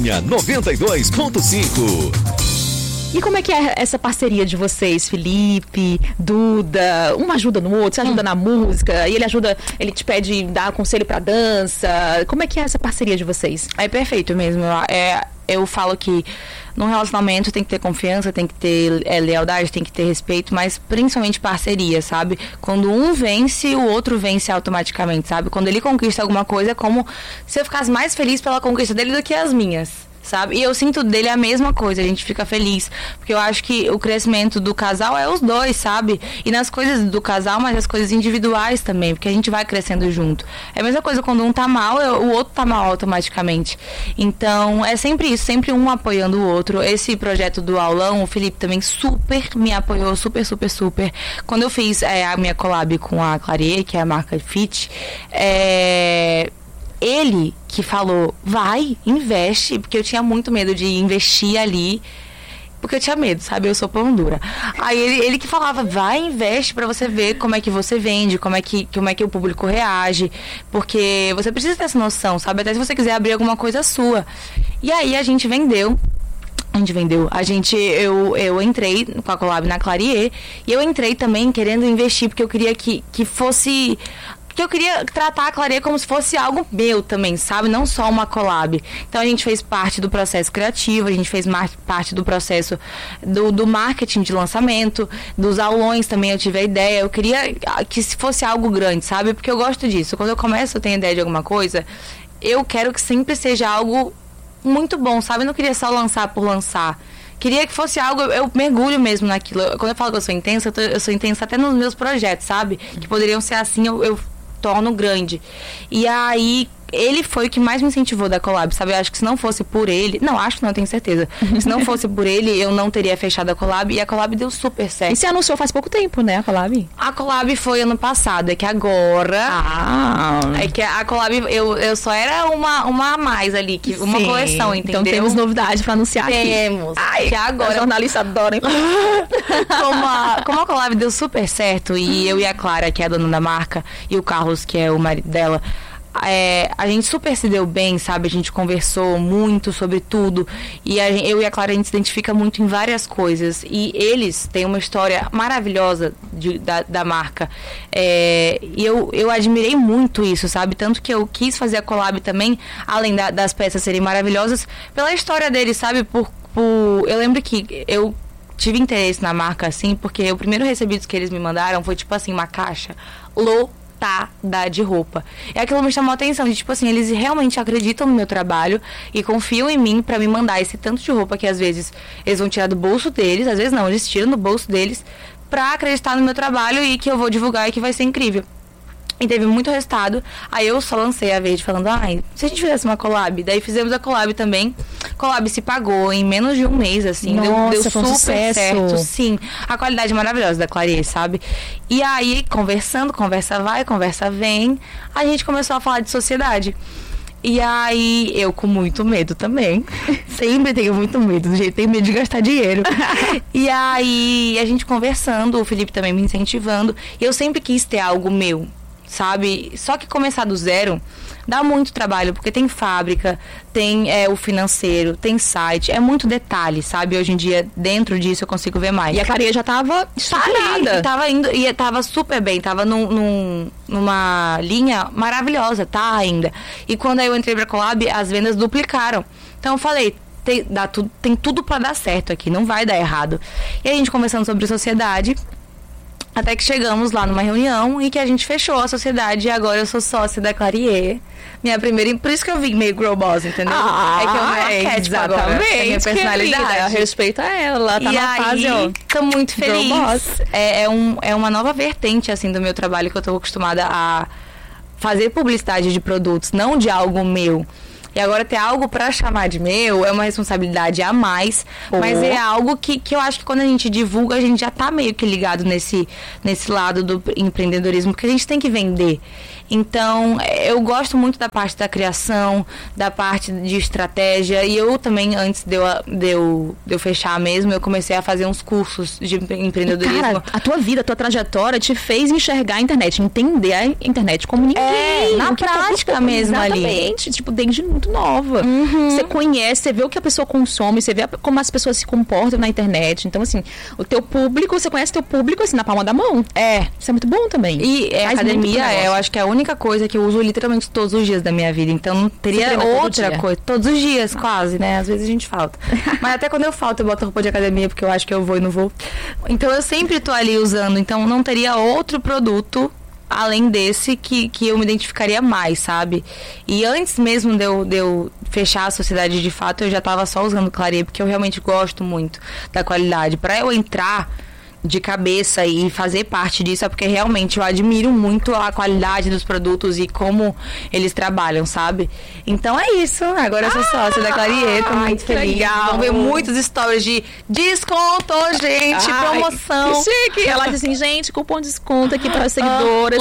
92.5. E como é que é essa parceria de vocês, Felipe, Duda? Um ajuda no outro, você ajuda na música, e ele te pede dar conselho pra dança. Como é que é essa parceria de vocês? É perfeito mesmo. Eu falo que num relacionamento tem que ter confiança, tem que ter lealdade, tem que ter respeito, mas principalmente parceria, sabe? Quando um vence, o outro vence automaticamente, sabe? Quando ele conquista alguma coisa, é como se eu ficasse mais feliz pela conquista dele do que as minhas, sabe? E eu sinto dele a mesma coisa, a gente fica feliz, porque eu acho que o crescimento do casal é os dois, sabe? E nas coisas do casal, mas as coisas individuais também, porque a gente vai crescendo junto. É a mesma coisa quando um tá mal, o outro tá mal automaticamente. Então, é sempre isso, sempre um apoiando o outro. Esse projeto do aulão, o Felipe também super me apoiou, super. Quando eu fiz a minha collab com a Clarier, que é a marca Fit, ele que falou, vai, investe, porque eu tinha muito medo de investir ali, porque eu tinha medo, sabe? Eu sou pão dura. Aí ele que falava, vai, investe pra você ver como é que você vende, como é que o público reage, porque você precisa ter essa noção, sabe? Até se você quiser abrir alguma coisa sua. E aí a gente vendeu. Eu entrei com a collab na Clarier, e eu entrei também querendo investir, porque eu queria que fosse... Porque eu queria tratar a Clarier como se fosse algo meu também, sabe? Não só uma collab. Então a gente fez parte do processo criativo, a gente fez parte do processo do marketing de lançamento, dos aulões também eu tive a ideia. Eu queria que fosse algo grande, sabe? Porque eu gosto disso. Quando eu começo a ter ideia de alguma coisa, eu quero que sempre seja algo muito bom, sabe? Eu não queria só lançar por lançar. Queria que fosse algo, eu mergulho mesmo naquilo. Quando eu falo que eu sou intensa até nos meus projetos, sabe? Que poderiam ser assim, eu torno grande. E aí, ele foi o que mais me incentivou da collab, sabe? Eu acho que se não fosse por ele... Não, acho que não, tenho certeza. Se não fosse por ele, eu não teria fechado a collab. E a collab deu super certo. E você anunciou faz pouco tempo, né, a collab? A collab foi ano passado. É que agora... É que a collab... Eu só era uma a mais ali. Uma coleção, entendeu? Então temos novidade pra anunciar aqui. Temos. Ai, que agora... A jornalista adora, hein? Como a collab deu super certo, e eu e a Clara, que é a dona da marca, e o Carlos, que é o marido dela... a gente super se deu bem, sabe? A gente conversou muito sobre tudo. E eu e a Clara, a gente se identifica muito em várias coisas. E eles têm uma história maravilhosa da marca. E eu admirei muito isso, sabe? Tanto que eu quis fazer a collab também, além das peças serem maravilhosas, pela história deles, sabe? Eu lembro que eu tive interesse na marca, assim, porque o primeiro recebido que eles me mandaram foi, tipo assim, uma caixa de roupa. E aquilo me chamou a atenção, de tipo assim, eles realmente acreditam no meu trabalho e confiam em mim pra me mandar esse tanto de roupa que às vezes eles vão tirar do bolso deles, às vezes não, eles tiram do bolso deles pra acreditar no meu trabalho e que eu vou divulgar e que vai ser incrível. E teve muito resultado. Aí eu só lancei a verde falando, se a gente fizesse uma collab. Daí fizemos a collab também. Collab se pagou em menos de um mês, assim. Nossa, deu foi um super sucesso. certo. Sim. A qualidade maravilhosa da Clarier, sabe? E aí, conversando, conversa vai, conversa vem, a gente começou a falar de sociedade. E aí, eu com muito medo também. Sempre tenho muito medo, do jeito, tenho medo de gastar dinheiro. E aí, a gente conversando, o Felipe também me incentivando. E eu sempre quis ter algo meu, sabe? Só que começar do zero dá muito trabalho, porque tem fábrica, tem o financeiro, tem site, é muito detalhe, sabe? Hoje em dia, dentro disso, eu consigo ver mais. E a Clarier já tava estruturada. Tava indo, e tava super bem, tava numa linha maravilhosa, tá ainda. E quando eu entrei pra collab, as vendas duplicaram. Então eu falei, tem tudo pra dar certo aqui, não vai dar errado. E a gente conversando sobre sociedade, até que chegamos lá numa reunião e que a gente fechou a sociedade, e agora eu sou sócia da Clarier. Minha primeira... Por isso que eu vim meio girl boss, entendeu? É que é um arquétipo agora. É minha personalidade. Respeita ela tá na fase, ó. Tô muito feliz. É uma nova vertente, assim, do meu trabalho, que eu tô acostumada a fazer publicidade de produtos, não de algo meu. E agora ter algo pra chamar de meu é uma responsabilidade a mais, mas é algo que eu acho que quando a gente divulga, a gente já tá meio que ligado nesse lado do empreendedorismo, porque a gente tem que vender. Então, eu gosto muito da parte da criação, da parte de estratégia. E eu também, antes de eu fechar mesmo, eu comecei a fazer uns cursos de empreendedorismo. Cara, a tua vida, a tua trajetória te fez enxergar a internet, entender a internet como ninguém. Na prática mesmo ali. Exatamente, tipo, desde muito nova. Você conhece, você vê o que a pessoa consome, você vê como as pessoas se comportam na internet. Então, assim, o teu público, você conhece teu público, assim, na palma da mão. Isso é muito bom também. E a academia, eu acho que é a única coisa que eu uso literalmente todos os dias da minha vida. Então, não teria outra coisa. Todos os dias, quase, né? Às vezes a gente falta. Mas até quando eu falto, eu boto roupa de academia, porque eu acho que eu vou e não vou. Então, eu sempre tô ali usando. Então, não teria outro produto além desse que eu me identificaria mais, sabe? E antes mesmo de eu fechar a sociedade de fato, eu já tava só usando Clarier, porque eu realmente gosto muito da qualidade. Pra eu entrar de cabeça e fazer parte disso, é porque realmente eu admiro muito a qualidade dos produtos e como eles trabalham, sabe? Então é isso. Agora eu sou sócia da Clarier, tô muito feliz. Legal. Vão ver muitos stories de desconto, gente, promoção. Que chique. Ela diz assim, gente, cupom de desconto aqui para as seguidoras.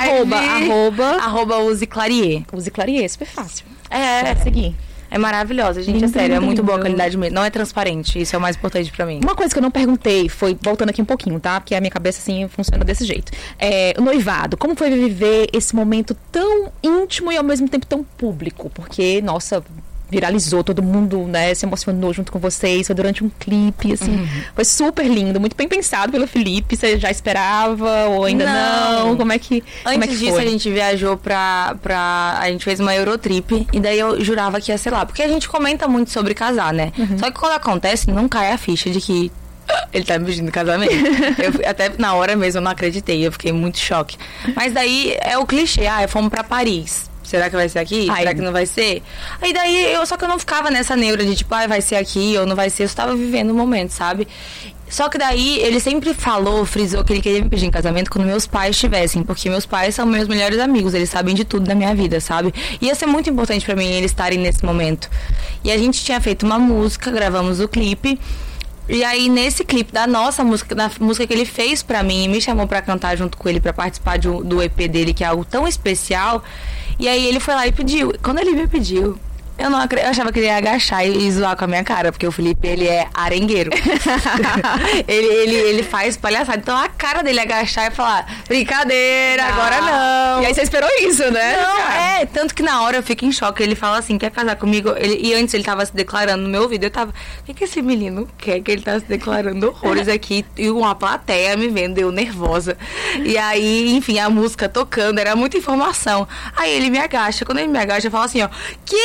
Arroba Use Clarier. Use Clarier, super fácil. Pode seguir. É maravilhosa, gente, é sério, é muito boa a qualidade mesmo. Não é transparente, isso é o mais importante pra mim. Uma coisa que eu não perguntei foi, voltando aqui um pouquinho, tá? Porque a minha cabeça, assim, funciona desse jeito. O noivado, como foi viver esse momento tão íntimo e ao mesmo tempo tão público? Porque, nossa, viralizou, todo mundo, né, se emocionou junto com vocês, foi durante um clipe, assim, foi super lindo, muito bem pensado pelo Felipe. Você já esperava ou ainda não? Como é que Antes disso, a gente viajou a gente fez uma Eurotrip, e daí eu jurava que ia ser lá, porque a gente comenta muito sobre casar, né? Só que quando acontece, não cai a ficha de que ele tá me pedindo casamento. Eu, até na hora mesmo eu não acreditei, eu fiquei muito choque. Mas daí é o clichê, fomos pra Paris. Será que vai ser aqui? Será que não vai ser? Aí daí, só que eu não ficava nessa neura de tipo, vai ser aqui ou não vai ser. Eu estava vivendo o momento, sabe? Só que daí, ele sempre frisou que ele queria me pedir em casamento quando meus pais estivessem. Porque meus pais são meus melhores amigos, eles sabem de tudo da minha vida, sabe? Ia ser muito importante pra mim eles estarem nesse momento. E a gente tinha feito uma música, gravamos o clipe. E aí, nesse clipe da nossa música, da música que ele fez pra mim e me chamou pra cantar junto com ele, pra participar do EP dele, que é algo tão especial. E aí ele foi lá e pediu. Quando ele me pediu, eu achava que ele ia agachar e zoar com a minha cara, porque o Felipe, ele é arengueiro. ele faz palhaçada. Então a cara dele agachar e falar, brincadeira, agora não. E aí você esperou isso, né? Não, tanto que na hora eu fico em choque. Ele fala assim, quer casar comigo? E antes ele tava se declarando no meu ouvido. Eu tava, o que esse menino quer? Que ele tá se declarando horrores aqui. E uma plateia me vendo, eu nervosa. E aí, enfim, a música tocando, era muita informação. Aí ele me agacha. Quando ele me agacha, eu falo assim, que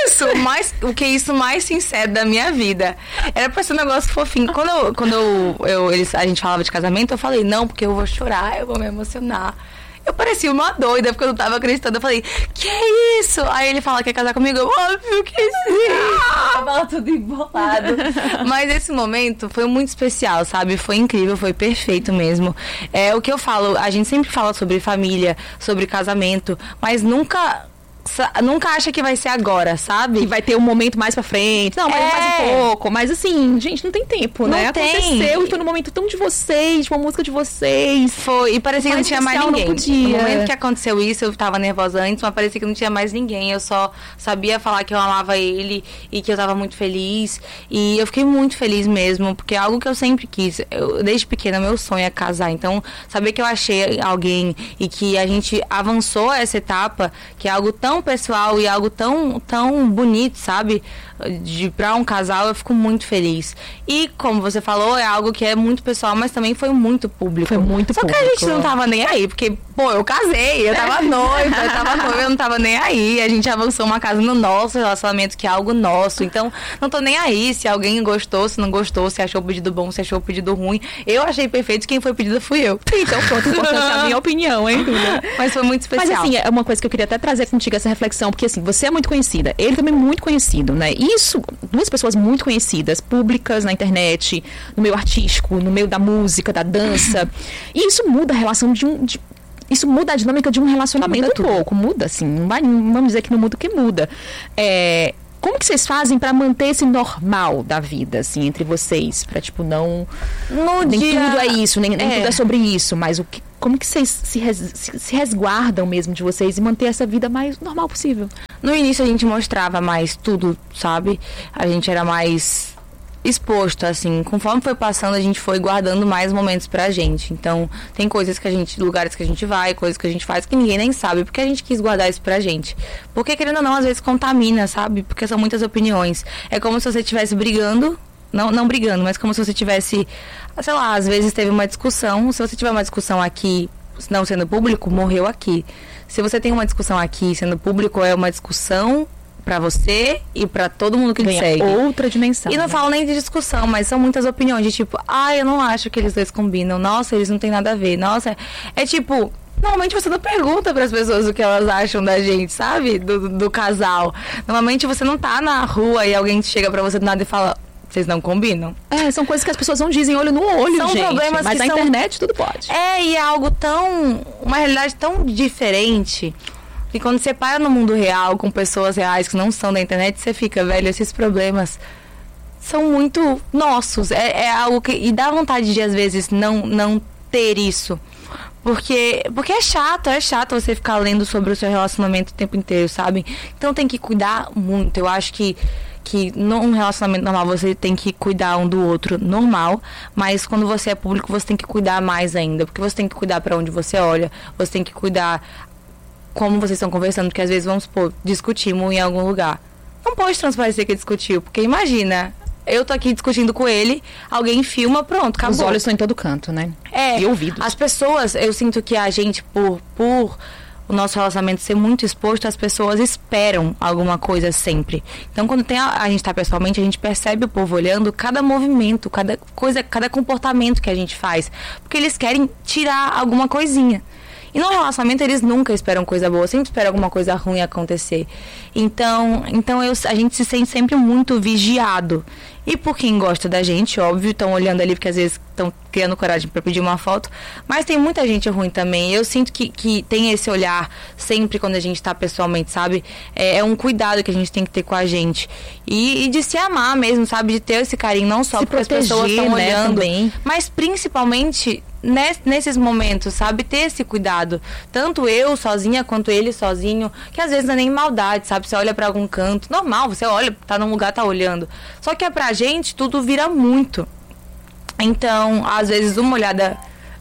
o que é isso mais sincero da minha vida. Era pra ser um negócio fofinho. Quando a gente falava de casamento, eu falei, não, porque eu vou chorar, eu vou me emocionar. Eu parecia uma doida, porque eu não tava acreditando. Eu falei, que é isso? Aí ele fala, quer casar comigo? Eu, óbvio que sim. Eu falo tudo embolado. Mas esse momento foi muito especial, sabe? Foi incrível, foi perfeito mesmo. É o que eu falo, a gente sempre fala sobre família, sobre casamento, mas nunca acha que vai ser agora, sabe? Que vai ter um momento mais pra frente. Não, mas mais um pouco. Mas assim, gente, não tem tempo, né? Aconteceu e foi no momento tão de vocês, de uma música de vocês. Foi, e parecia que não tinha mais ninguém. Não podia. No momento que aconteceu isso, eu tava nervosa antes, mas parecia que não tinha mais ninguém. Eu só sabia falar que eu amava ele e que eu tava muito feliz. E eu fiquei muito feliz mesmo, porque é algo que eu sempre quis. Desde pequena, meu sonho é casar. Então, saber que eu achei alguém e que a gente avançou essa etapa, que é algo tão pessoal e algo tão, tão bonito, sabe? Pra um casal, eu fico muito feliz. E, como você falou, é algo que é muito pessoal, mas também foi muito público. Foi muito público. Só que a gente não tava nem aí, porque, eu casei, eu tava noiva, eu não tava nem aí. A gente avançou uma casa no nosso relacionamento, que é algo nosso. Então, não tô nem aí se alguém gostou, se não gostou, se achou o pedido bom, se achou o pedido ruim. Eu achei perfeito, quem foi pedido fui eu. Então, pronto, importante a minha opinião, hein? Mas foi muito especial. Mas, assim, é uma coisa que eu queria até trazer contigo, essa reflexão, porque, assim, você é muito conhecida, ele também é muito conhecido, né? Isso, duas pessoas muito conhecidas, públicas na internet, no meio artístico, no meio da música, da dança. E isso muda a relação isso muda a dinâmica de um relacionamento um pouco. Muda, assim. Não vamos dizer que não muda, o que muda. Como que vocês fazem pra manter esse normal da vida, assim, entre vocês? Pra, tipo, não... No nem dia... tudo é isso, nem tudo é sobre isso, mas Como que vocês se resguardam mesmo de vocês e manter essa vida mais normal possível? No início a gente mostrava mais tudo, sabe? A gente era mais exposto, assim. Conforme foi passando, a gente foi guardando mais momentos pra gente. Então, tem coisas que a gente, lugares que a gente vai, coisas que a gente faz que ninguém nem sabe, porque a gente quis guardar isso pra gente. Porque, querendo ou não, às vezes contamina, sabe? Porque são muitas opiniões. É como se você estivesse brigando, não brigando, mas como se você tivesse, sei lá, às vezes teve uma discussão. Se você tiver uma discussão aqui, não sendo público, morreu aqui. Se você tem uma discussão aqui sendo público, é uma discussão pra você e pra todo mundo que te segue. Outra dimensão. E não falo nem de discussão, mas são muitas opiniões de tipo, eu não acho que eles dois combinam. Nossa, eles não têm nada a ver. Nossa, é tipo, normalmente você não pergunta pras pessoas o que elas acham da gente, sabe? Do casal. Normalmente você não tá na rua e alguém chega pra você do nada e fala, vocês não combinam. São coisas que as pessoas não dizem olho no olho, são gente. Problemas mas que na internet tudo pode. E é algo uma realidade tão diferente. E quando você para no mundo real, com pessoas reais que não são da internet, você fica, velho, esses problemas são muito nossos. É algo que... E dá vontade de, às vezes, não ter isso. Porque é chato você ficar lendo sobre o seu relacionamento o tempo inteiro, sabe? Então tem que cuidar muito. Eu acho que num relacionamento normal você tem que cuidar um do outro normal, mas quando você é público você tem que cuidar mais ainda. Porque você tem que cuidar pra onde você olha, você tem que cuidar como vocês estão conversando, porque às vezes, vamos supor, discutimos em algum lugar. Não pode transparecer que discutiu, porque imagina, eu tô aqui discutindo com ele, alguém filma, pronto, acabou. Os olhos estão em todo canto, né? E ouvidos. As pessoas, eu sinto que a gente, por o nosso relacionamento ser muito exposto, as pessoas esperam alguma coisa sempre. Então, quando a gente tá pessoalmente, a gente percebe o povo olhando cada movimento, cada coisa, cada comportamento que a gente faz. Porque eles querem tirar alguma coisinha. E no relacionamento eles nunca esperam coisa boa, sempre esperam alguma coisa ruim acontecer. Então a gente se sente sempre muito vigiado. E por quem gosta da gente, óbvio, estão olhando ali porque às vezes estão criando coragem para pedir uma foto. Mas tem muita gente ruim também. Eu sinto que tem esse olhar sempre quando a gente tá pessoalmente, sabe? É um cuidado que a gente tem que ter com a gente. E de se amar mesmo, sabe? De ter esse carinho, não só porque as pessoas estão olhando, também. Mas principalmente nesses momentos, sabe? Ter esse cuidado. Tanto eu sozinha quanto ele sozinho, que às vezes não é nem maldade, sabe? Você olha pra algum canto, normal, você olha, tá num lugar, tá olhando. Só que pra gente tudo vira muito. Então, às vezes uma olhada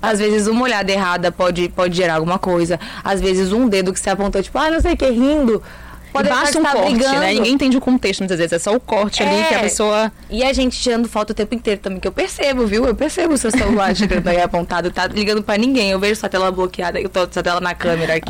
errada pode gerar alguma coisa. Às vezes um dedo que você apontou, tipo, não sei o que, rindo. Pode basta um corte, brigando, né? Ninguém entende o contexto, muitas vezes é só o corte ali que a pessoa... E a gente tirando foto o tempo inteiro também, que eu percebo, viu? Eu percebo o seu celular chegando aí apontado, tá ligando pra ninguém. Eu vejo sua tela bloqueada, eu tô com sua tela na câmera aqui.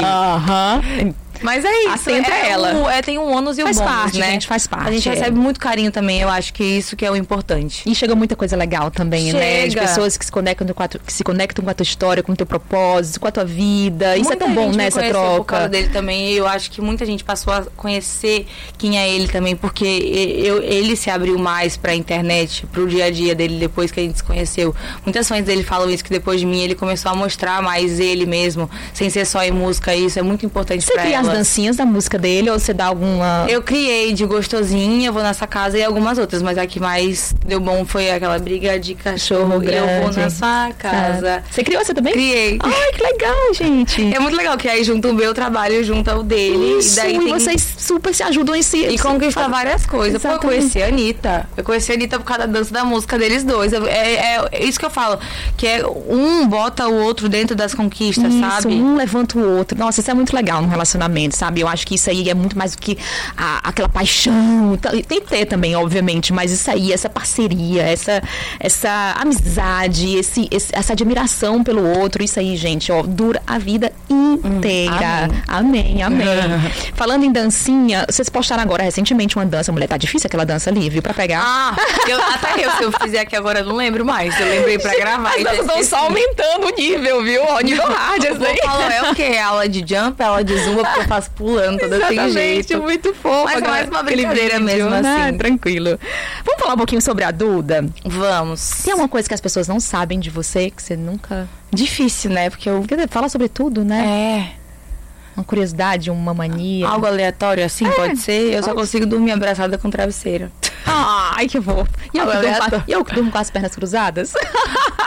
Mas é isso. Atenta ela. Tem um ônus e um bônus, parte, né? Gente, faz parte. A gente recebe muito carinho também, eu acho que isso que é o importante. E chega muita coisa legal também, né? De pessoas que se conectam com a tua história, com o teu propósito, com a tua vida. Isso é tão bom, né? Essa troca. Por causa dele também. Eu acho que muita gente passou a conhecer quem é ele também, porque ele se abriu mais pra internet, pro dia a dia dele, depois que a gente se conheceu. Muitas fãs dele falam isso, que depois de mim ele começou a mostrar mais ele mesmo, sem ser só em música. Isso é muito importante pra ela. As dancinhas da música dele, ou você dá alguma... Eu criei de Gostosinha, Eu Vou Nessa Casa e algumas outras, mas a que mais deu bom foi aquela Briga de Cachorro grande. Eu Vou Na Sua Casa. Você criou você também? Criei. Ai, que legal, gente. É muito legal, que aí junta o meu trabalho, junta o dele. Isso, e daí vocês super se ajudam em si. E conquista várias coisas. Pô, eu conheci a Anitta. Eu conheci a Anitta por causa da dança da música deles dois. É isso que eu falo, que é um bota o outro dentro das conquistas, sabe? Um levanta o outro. Nossa, isso é muito legal no relacionamento, sabe? Eu acho que isso aí é muito mais do que aquela paixão. Tem que ter também, obviamente, mas isso aí, essa parceria, essa amizade, essa admiração pelo outro, isso aí, gente, ó, dura a vida inteira. Amém. Falando em dancinha, vocês postaram agora recentemente uma dança. Mulher, tá difícil aquela dança ali, viu? Pra pegar. Se eu fizer aqui agora, eu não lembro mais. Eu lembrei pra gravar. As danças estão só aumentando o nível, viu? O nível hard, assim. É o quê? Aula de jump, aula de zumba, porque eu faço pulando, toda sem jeito. Muito fofa. Mas é mais uma brincadeira mesmo, assim. Tranquilo. Vamos falar um pouquinho sobre a Duda? Vamos. Tem alguma coisa que as pessoas não sabem de você, que você nunca... Difícil, né? Porque fala sobre tudo, né? Uma curiosidade, uma mania. Algo aleatório assim, pode ser. Eu só consigo dormir abraçada com travesseiro. Ai, que fofo. E eu que durmo com as pernas cruzadas?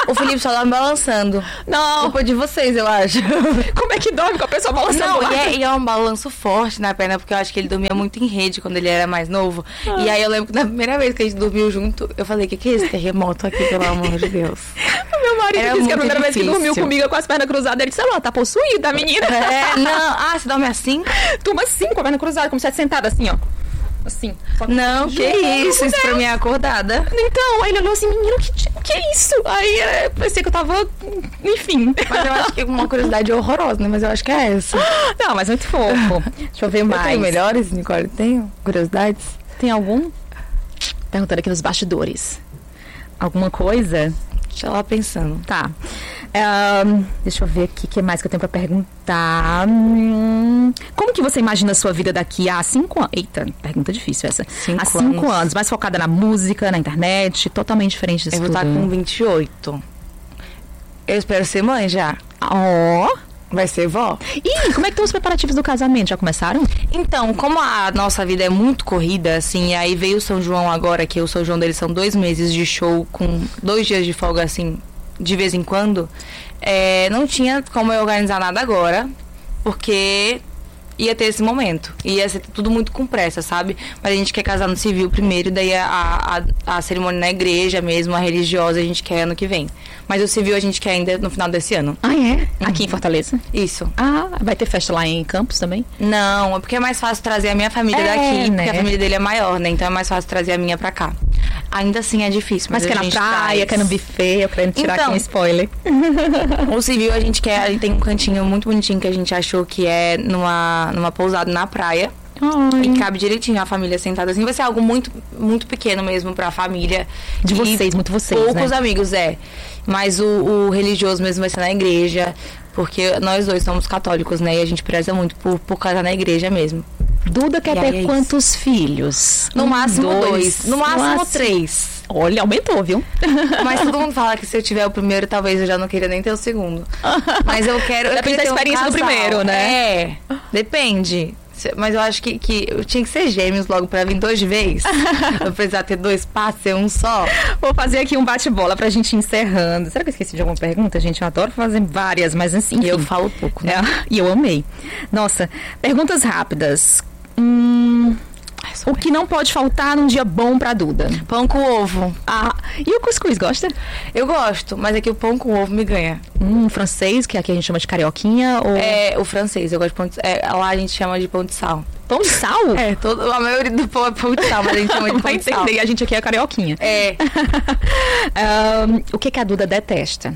O Felipe só dorme balançando. Não. Culpa de vocês, eu acho. Como é que dorme com a pessoa balançando? Não, e é um balanço forte na perna, porque eu acho que ele dormia muito em rede quando ele era mais novo. E aí eu lembro que na primeira vez que a gente dormiu junto, eu falei, que é esse terremoto aqui, pelo amor de Deus? Meu marido disse que a primeira vez que dormiu difícil. comigo com as pernas cruzadas, ele disse, ela tá possuída, a menina. Você dorme assim? Turma assim, com a perna cruzada, como se estivesse sentada assim, ó. Assim. Não, que isso? Isso pra mim é acordada. Então, aí ele olhou assim, menino, que é isso? Aí eu pensei que eu tava, enfim. Mas eu acho que é uma curiosidade horrorosa, né? Mas eu acho que é essa. Não, mas muito fofo. Deixa eu ver mais. Tem melhores, Nicole? Tem curiosidades? Tem algum? Perguntando aqui nos bastidores. Alguma coisa? Deixa eu lá pensando. Tá. Deixa eu ver aqui o que mais que eu tenho pra perguntar. Como que você imagina a sua vida daqui a 5 anos? Eita, pergunta difícil essa. Há 5 anos. Mais focada na música, na internet, totalmente diferente disso. Eu vou estar com 28. Eu espero ser mãe já. Ó. Vai ser vó? E como é que estão os preparativos do casamento? Já começaram? Então, como a nossa vida é muito corrida, assim, aí veio o São João agora, que o São João deles são 2 meses de show com 2 dias de folga, assim, de vez em quando. Não tinha como eu organizar nada agora, porque ia ter esse momento. Ia ser tudo muito com pressa, sabe? Mas a gente quer casar no civil primeiro, daí a cerimônia na igreja mesmo, a religiosa, a gente quer ano que vem. Mas o civil a gente quer ainda no final desse ano. Ah, é? Aqui em Fortaleza? Isso. Ah, vai ter festa lá em Campos também? Não, é porque é mais fácil trazer a minha família daqui, né? Porque a família dele é maior, né? Então é mais fácil trazer a minha pra cá. Ainda assim é difícil, mas quer a na gente praia, quer no buffet, eu querendo tirar aqui um spoiler. O civil a gente tem um cantinho muito bonitinho que a gente achou que é numa pousada na praia. Ai. E cabe direitinho a família sentada assim. Vai ser algo muito, muito pequeno mesmo pra família. De vocês, muito vocês, poucos né? amigos, Mas o religioso mesmo vai ser na igreja. Porque nós dois somos católicos, né? E a gente preza muito por casar na igreja mesmo. Duda quer ter quantos filhos? No máximo 2. No máximo 3. Olha, aumentou, viu? Mas todo mundo fala que se eu tiver o primeiro, talvez eu já não queria nem ter o segundo. Mas eu quero... Depende da experiência do primeiro, né? Depende. Mas eu acho que eu tinha que ser gêmeos logo pra vir 2 de vez. Eu precisar ter 2 passos, ser um só. Vou fazer aqui um bate-bola pra gente ir encerrando. Será que eu esqueci de alguma pergunta, gente? Eu adoro fazer várias, mas assim... Enfim. Eu falo pouco, né? E eu amei. Nossa, perguntas rápidas. O que não pode faltar num dia bom pra Duda? Pão com ovo. E o cuscuz, gosta? Eu gosto, mas é que o pão com ovo me ganha. Francês, que aqui a gente chama de carioquinha, ou... O francês, eu gosto de pão de sal. Lá a gente chama de pão de sal. Pão de sal? A maioria do pão é pão de sal, mas a gente chama de pão de sal. A gente aqui é carioquinha. O que a Duda detesta?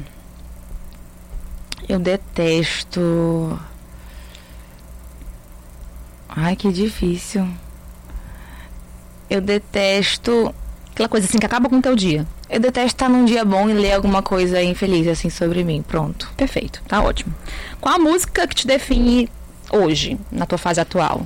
Eu detesto... Ai, que difícil. Eu detesto... Aquela coisa assim que acaba com o teu dia. Eu detesto estar num dia bom e ler alguma coisa infeliz, assim, sobre mim. Pronto. Perfeito, tá ótimo. Qual a música que te define hoje, na tua fase atual?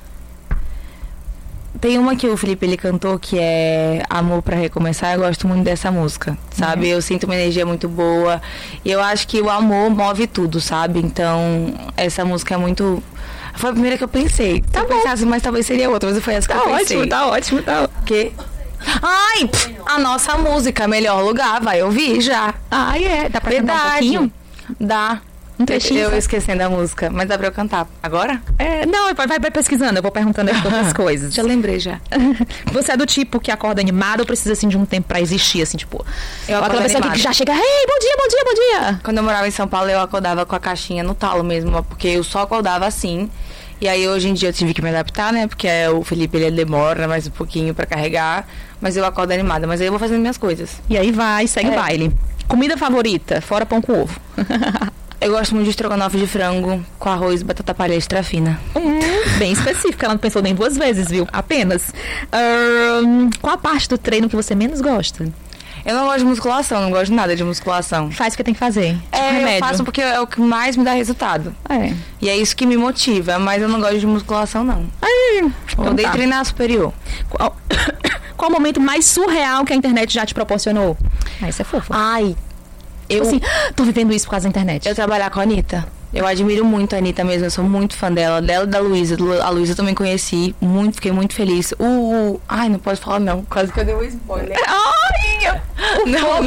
Tem uma que o Felipe, ele cantou, que é Amor pra Recomeçar. Eu gosto muito dessa música, sabe? Eu sinto uma energia muito boa. E eu acho que o amor move tudo, sabe? Então, essa música é muito... Foi a primeira que eu pensei. Se eu pensasse, mas talvez seria outra, mas foi essa que eu pensei. Tá ótimo. Que... Ai, a nossa música, Melhor Lugar, vai ouvir já. Dá pra cantar um pouquinho? Dá. Um trechinho. Eu esquecendo a música, mas dá pra eu cantar. Agora? Não, vai pesquisando, eu vou perguntando aqui outras coisas. Já lembrei, já. Você é do tipo que acorda animado ou precisa, assim, de um tempo pra existir, assim, tipo... aquela pessoa que já chega, ei, bom dia. Quando eu morava em São Paulo, eu acordava com a caixinha no talo mesmo, porque eu só acordava assim. E aí, hoje em dia, eu tive que me adaptar, né? Porque o Felipe, ele demora mais um pouquinho pra carregar. Mas eu acordo animada. Mas aí eu vou fazendo minhas coisas. E aí segue o baile. Comida favorita, fora pão com ovo. Eu gosto muito de estrogonofe de frango com arroz e batata palha extra fina. Bem específica, ela não pensou nem 2 vezes, viu? Apenas. Qual a parte do treino que você menos gosta? Eu não gosto de musculação, não gosto de nada de musculação. Faz o que tem que fazer. Eu faço porque é o que mais me dá resultado. E é isso que me motiva, mas eu não gosto de musculação, não. Odeio treinar superior. Qual o momento mais surreal que a internet já te proporcionou? Isso é fofo. Tô vivendo isso por causa da internet. Eu trabalhar com a Anitta. Eu admiro muito a Anitta mesmo, eu sou muito fã dela e da Luísa. A Luísa eu também conheci, fiquei muito feliz. Ai, não pode falar não, quase que eu dei um spoiler. Não.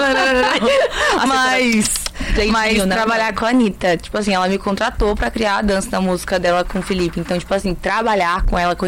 Mas né? trabalhar com a Anitta, tipo assim, ela me contratou pra criar a dança da música dela com o Felipe. Então, tipo assim, trabalhar com ela,